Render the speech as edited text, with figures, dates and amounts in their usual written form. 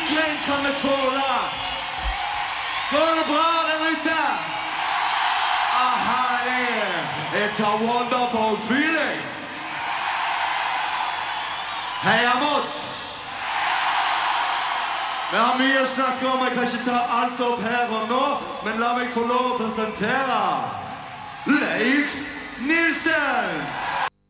isgren kan vi tåle. Går det bra der ute? Herlig! It's a wonderful feeling. Heia Mods! Vi har mye å snakke om, jeg kan ikke ta alt opp her og nå, men la meg få lov å presentere Leif Nilsen!